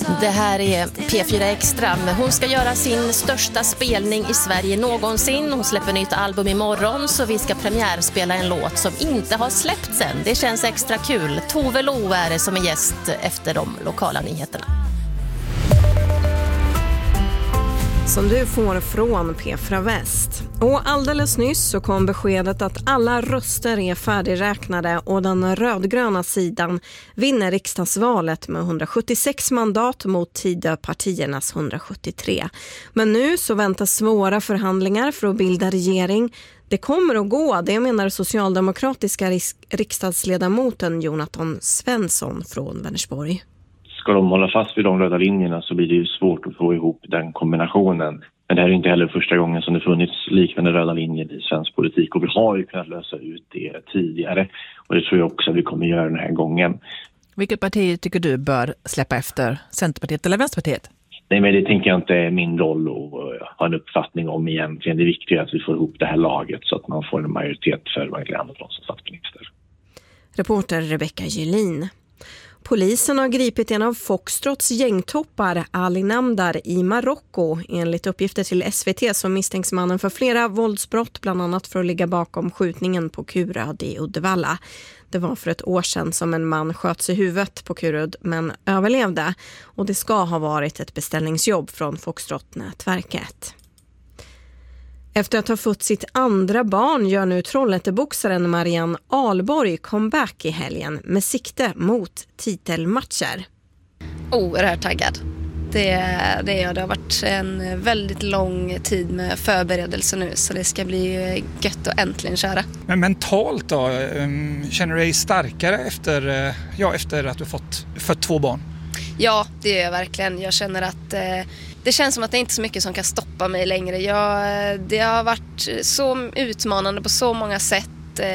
Det här är P4 Extra. Hon ska göra sin största spelning i Sverige någonsin. Hon släpper nytt album imorgon, så vi ska premiärspela en låt som inte har släppts än. Det känns extra kul. Tove Lo är det som är gäst efter de lokala nyheterna. Som du får från P4 Väst. Och alldeles nyss så kom beskedet att alla röster är färdigräknade och den rödgröna sidan vinner riksdagsvalet med 176 mandat mot Tidöpartiernas 173. Men nu så väntar svåra förhandlingar för att bilda regering. Det kommer att gå, det menar socialdemokratiska riksdagsledamoten Jonathan Svensson från Vänersborg. Ska de hålla fast vid de röda linjerna så blir det ju svårt att få ihop den kombinationen. Men det här är inte heller första gången som det funnits liknande röda linjer i svensk politik. Och vi har ju kunnat lösa ut det tidigare. Och det tror jag också att vi kommer göra den här gången. Vilket parti tycker du bör släppa efter? Centerpartiet eller Vänsterpartiet? Nej, men det tänker jag inte är min roll att ha en uppfattning om egentligen. Det är viktigt att vi får ihop det här laget så att man får en majoritet för Magdalena Andersson som statsminister. Reporter Rebecca Julin. Polisen har gripit en av Foxtrots gängtoppar, Ali Namdar, i Marocko. Enligt uppgifter till SVT så misstänks mannen för flera våldsbrott, bland annat för att ligga bakom skjutningen på Kuröd i Uddevalla. Det var för ett år sedan som en man sköts i huvudet på Kuröd men överlevde. Och det ska ha varit ett beställningsjobb från Foxtrot-nätverket. Efter att ha fått sitt andra barn gör nu Trollhätteboxaren Marianne Ahlborg comeback i helgen med sikte mot titelmatcher. Oerhört taggad. Det har varit en väldigt lång tid med förberedelse nu, så det ska bli gött att äntligen köra. Men mentalt då, känner du dig starkare efter att du fått 2 barn? Ja, det gör jag verkligen. Jag känner att det känns som att det inte är så mycket som kan stoppa mig längre. Det har varit så utmanande på så många sätt.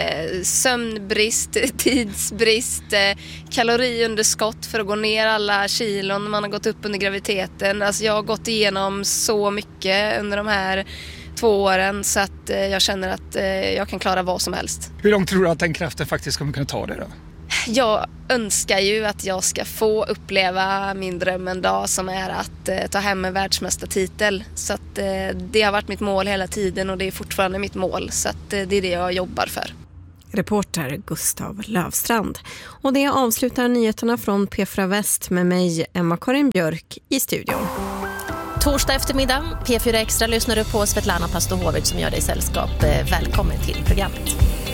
Sömnbrist, tidsbrist, kaloriunderskott för att gå ner alla kilon man har gått upp under graviditeten. Alltså jag har gått igenom så mycket under de här 2 åren så att jag känner att jag kan klara vad som helst. Hur långt tror du att den kraften faktiskt kommer kunna ta dig då? Jag önskar ju att jag ska få uppleva min dröm en dag som är att ta hem en världsmästartitel. Så att det har varit mitt mål hela tiden och det är fortfarande mitt mål. Så att det är det jag jobbar för. Reporter Gustav Lövstrand. Och det avslutar nyheterna från P4 Väst med mig, Emma-Karin Björk, i studion. Torsdag eftermiddag, P4 Extra lyssnar du på Svetlana Pastohovic som gör dig sällskap. Välkommen till programmet.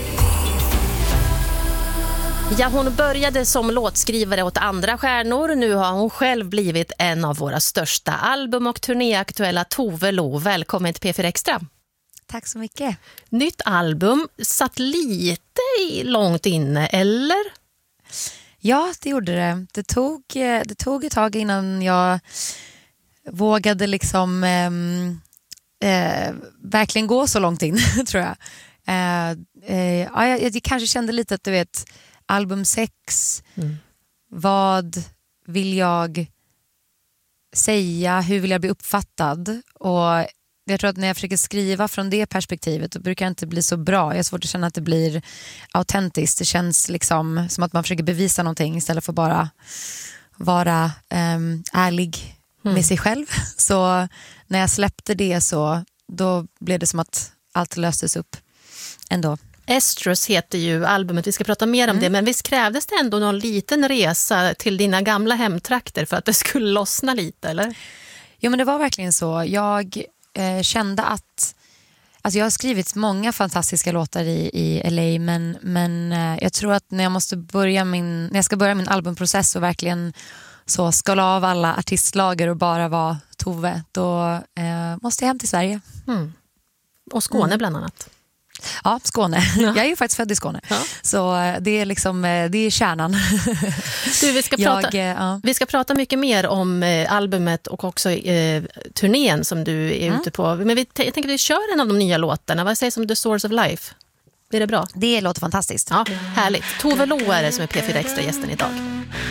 Ja, hon började som låtskrivare åt andra stjärnor. Nu har hon själv blivit en av våra största album- och turnéaktuella Tove Lo. Välkommen till P4 Extra. Tack så mycket. Nytt album satt lite långt inne, eller? Ja, det gjorde det. Det tog ett tag innan jag vågade liksom verkligen gå så långt in, tror jag. Jag kanske kände lite att du vet, album 6, vad vill jag säga, hur vill jag bli uppfattad, och jag tror att när jag försöker skriva från det perspektivet då brukar det inte bli så bra. Jag har svårt att känna att det blir autentiskt. Det känns liksom som att man försöker bevisa någonting istället för bara vara ärlig med sig själv. Så när jag släppte det så då blev det som att allt löstes upp ändå. Estrus heter ju albumet, vi ska prata mer om det, men visst krävdes det ändå någon liten resa till dina gamla hemtrakter för att det skulle lossna lite, eller? Jo, men det var verkligen så. Jag kände att alltså jag har skrivit många fantastiska låtar i LA, men jag tror att när jag ska börja min albumprocess och verkligen så skala av alla artistlager och bara vara Tove, då måste jag hem till Sverige. Och Skåne bland annat. Ja, Skåne. Ja. Jag är ju faktiskt född i Skåne. Ja. Så det är liksom, det är kärnan. Du, vi ska prata mycket mer om albumet och också turnén som du är ute på. Men jag tänker att vi kör en av de nya låtarna. Vad sägs om The Source of Life? Är det bra? Det låter fantastiskt. Ja, härligt. Tove Lo är det som är P4 Extra gästen idag.